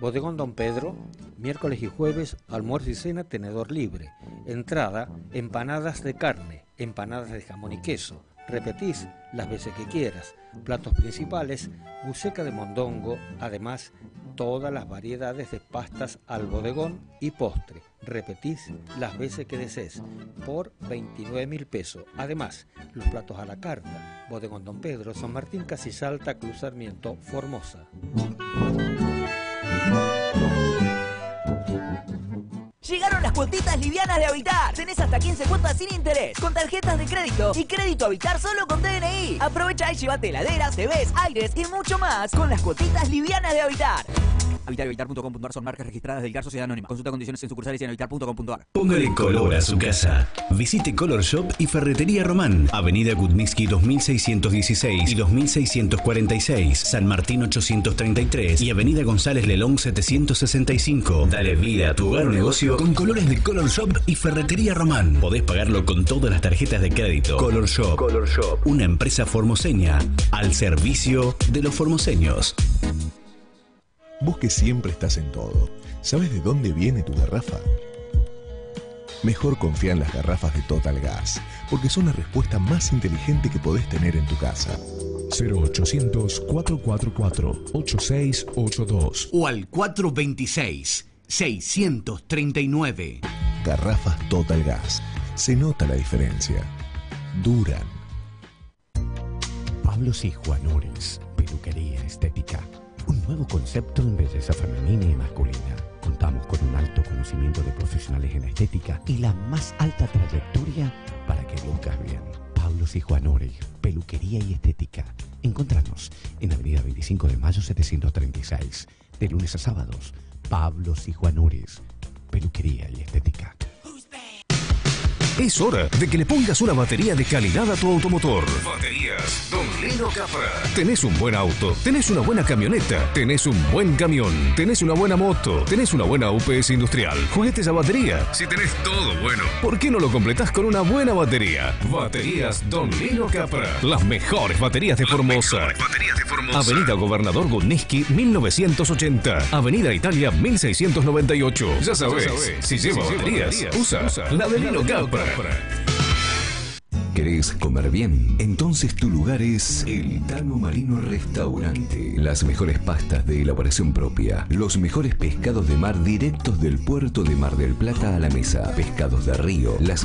Bodegón Don Pedro, miércoles y jueves, almuerzo y cena, tenedor libre. Entrada, empanadas de carne, empanadas de jamón y queso. Repetís las veces que quieras. Platos principales, buceca de mondongo, además todas las variedades de pastas al bodegón y postre. Repetís las veces que desees, por 29.000 pesos. Además, los platos a la carta. Bodegón Don Pedro, San Martín, Casi Salta, Cruz Sarmiento, Formosa. Llegaron las cuotitas livianas de Habitar. Tenés hasta 15 cuotas sin interés, con tarjetas de crédito y crédito Habitar solo con DNI. Aprovecha y llévate heladeras, TVs, aires y mucho más con las cuotitas livianas de Habitar. Habitar y Habitar.com.ar son marcas registradas del ICAR Sociedad Anónima. Consulta condiciones en sucursales y en habitar.com.ar. Póngale color a su casa. Visite Color Shop y Ferretería Román. Avenida Kutnitsky 2616 y 2646. San Martín 833 y Avenida González Lelón 765. Dale vida a tu hogar o negocio con colores de Color Shop y Ferretería Román. Podés pagarlo con todas las tarjetas de crédito. Color Shop. Color Shop. Una empresa formoseña al servicio de los formoseños. Vos que siempre estás en todo, ¿sabes de dónde viene tu garrafa? Mejor confía en las garrafas de Total Gas, porque son la respuesta más inteligente que podés tener en tu casa. 0800-444-8682 o al 426-639. Garrafas Total Gas. Se nota la diferencia. Duran. Pablo y Juan Oris, peluquería estética. Un nuevo concepto en belleza femenina y masculina. Contamos con un alto conocimiento de profesionales en estética y la más alta trayectoria para que luzcas bien. Pablo y Juan Oris, peluquería y estética. Encontranos en Avenida 25 de Mayo 736, de lunes a sábados. Pablo y Juan Oris, peluquería y estética. Es hora de que le pongas una batería de calidad a tu automotor. Baterías Don Lino Capra. Tenés un buen auto, tenés una buena camioneta, tenés un buen camión, tenés una buena moto, tenés una buena UPS industrial, juguetes a batería. Si tenés todo bueno, ¿por qué no lo completás con una buena batería? Baterías Don Lino Capra. Las mejores baterías de Formosa. Avenida Gobernador Kutnitsky 1980. Avenida Italia 1698. Ya sabés, si lleva baterías, usa la de Lino Capra. ¿Querés comer bien? Entonces tu lugar es el Tano Marino Restaurante. Las mejores pastas de elaboración propia, los mejores pescados de mar directos del puerto de Mar del Plata a la mesa, pescados de río, las